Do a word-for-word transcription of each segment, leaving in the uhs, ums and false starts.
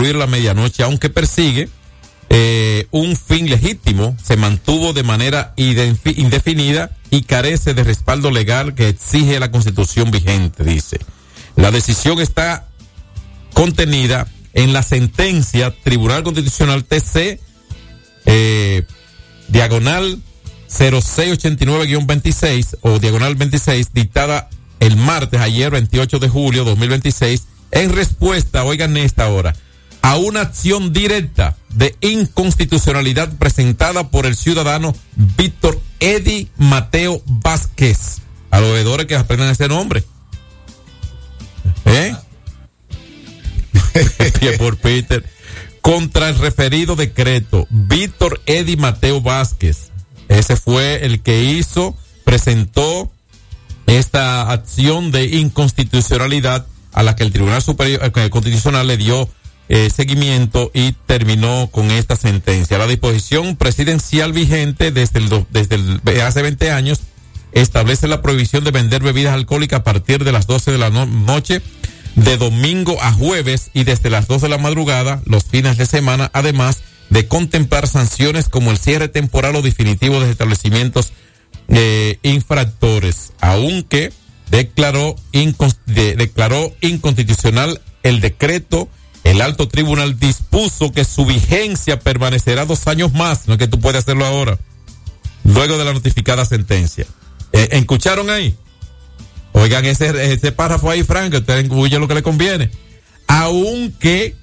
concluir la medianoche, aunque persigue eh, un fin legítimo, se mantuvo de manera indefinida y carece de respaldo legal que exige la Constitución vigente, dice. La decisión está contenida en la sentencia Tribunal Constitucional T C eh, diagonal cero seis ochenta y nueve guión veintiséis o diagonal veintiséis, dictada el martes, ayer veintiocho de julio dos mil veintiséis, en respuesta, oigan esta hora, a una acción directa de inconstitucionalidad presentada por el ciudadano Víctor Eddie Mateo Vázquez. A los oidores que aprendan ese nombre. ¿Eh? por Peter. Contra el referido decreto, Víctor Eddie Mateo Vázquez. Ese fue el que hizo, presentó esta acción de inconstitucionalidad a la que el Tribunal Superior eh, Constitucional le dio eh, seguimiento y terminó con esta sentencia. La disposición presidencial vigente desde el, desde el, hace veinte años establece la prohibición de vender bebidas alcohólicas a partir de las doce de la no- noche de domingo a jueves y desde las dos de la madrugada los fines de semana, además de contemplar sanciones como el cierre temporal o definitivo de establecimientos eh, infractores, aunque declaró, inconst- de, declaró inconstitucional el decreto. El alto tribunal dispuso que su vigencia permanecerá dos años más, no es que tú puedes hacerlo ahora, luego de la notificada sentencia. Eh, ¿Escucharon ahí? Oigan ese, ese párrafo ahí, Frank, usted engulle lo que le conviene. Aunque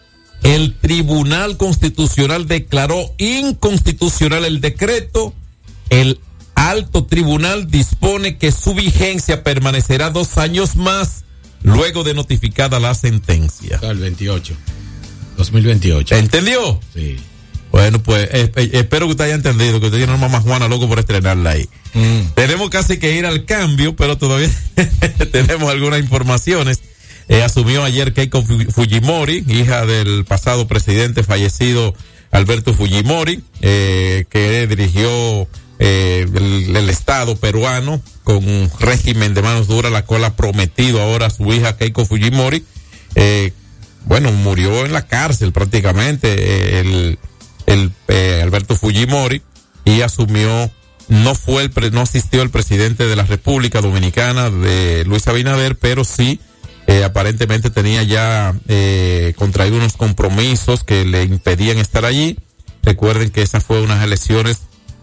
el Tribunal Constitucional declaró inconstitucional el decreto, el alto tribunal dispone que su vigencia permanecerá dos años más luego de notificada la sentencia. El veintiocho, dos mil veintiocho. ¿Entendió? Sí. Bueno, pues eh, eh, espero que usted haya entendido, que usted tiene una mamá Juana loco por estrenarla ahí. Mm. Tenemos casi que ir al cambio, pero todavía tenemos algunas informaciones. Eh, asumió ayer Keiko Fujimori, hija del pasado presidente fallecido Alberto Fujimori, eh, que dirigió eh, el, el Estado peruano con un régimen de manos duras, la cual ha prometido ahora a su hija Keiko Fujimori. Eh, bueno, murió en la cárcel prácticamente eh, el, el eh, Alberto Fujimori, y asumió, no fue el pre, no asistió el presidente de la República Dominicana, de Luis Abinader, pero sí Eh, aparentemente tenía ya eh, contraído unos compromisos que le impedían estar allí. Recuerden que esas fueron unas elecciones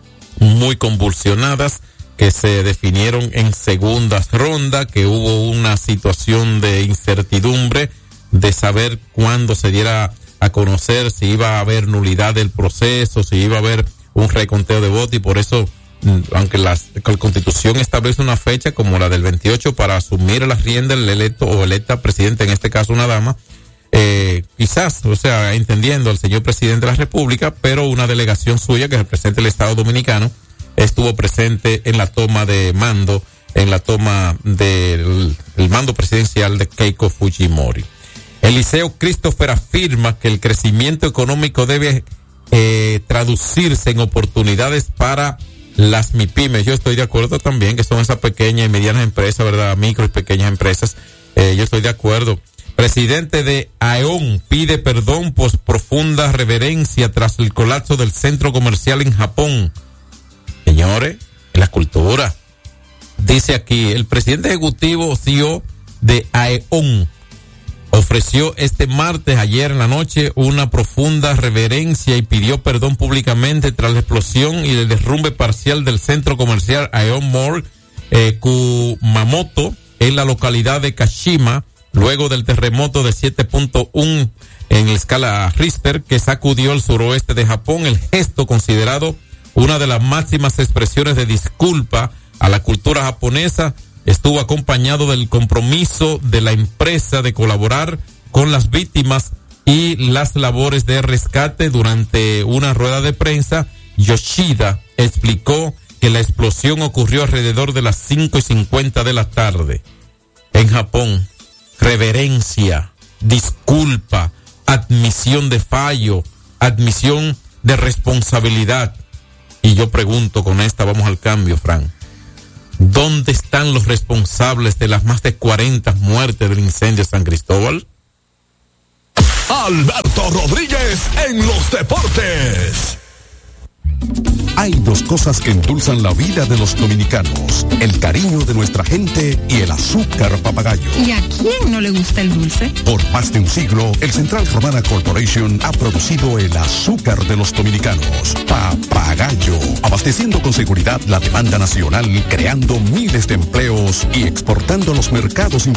muy convulsionadas que se definieron en segundas rondas, que hubo una situación de incertidumbre de saber cuándo se diera a conocer si iba a haber nulidad del proceso, si iba a haber un reconteo de votos, y por eso, aunque la, la Constitución establece una fecha como la del veintiocho para asumir las riendas el electo o electa presidente, en este caso una dama, eh, quizás, o sea, entendiendo al señor presidente de la República, pero una delegación suya que representa el Estado Dominicano estuvo presente en la toma de mando, en la toma del el mando presidencial de Keiko Fujimori. Eliseo Christopher afirma que el crecimiento económico debe eh, traducirse en oportunidades para las MIPYMES. Yo estoy de acuerdo también, que son esas pequeñas y medianas empresas, ¿verdad? Micro y pequeñas empresas. Eh, yo estoy de acuerdo. Presidente de AEON pide perdón por profunda reverencia tras el colapso del centro comercial en Japón. Señores, en la cultura. Dice aquí, el presidente ejecutivo C E O de AEON ofreció este martes, ayer en la noche, una profunda reverencia y pidió perdón públicamente tras la explosión y el derrumbe parcial del centro comercial AEON Mall eh, Kumamoto en la localidad de Kashima, luego del terremoto de siete punto uno en escala Richter que sacudió el suroeste de Japón. El gesto, considerado una de las máximas expresiones de disculpa a la cultura japonesa, estuvo acompañado del compromiso de la empresa de colaborar con las víctimas y las labores de rescate. Durante una rueda de prensa, Yoshida explicó que la explosión ocurrió alrededor de las cinco y cincuenta de la tarde. En Japón, reverencia, disculpa, admisión de fallo, admisión de responsabilidad. Y yo pregunto, con esta vamos al cambio, Fran, ¿dónde están los responsables de las más de cuarenta muertes del incendio de San Cristóbal? Alberto Rodríguez en los deportes. Hay dos cosas que endulzan la vida de los dominicanos: el cariño de nuestra gente y el azúcar papagayo. ¿Y a quién no le gusta el dulce? Por más de un siglo, el Central Romana Corporation ha producido el azúcar de los dominicanos, Papagayo, abasteciendo con seguridad la demanda nacional, creando miles de empleos y exportando a los mercados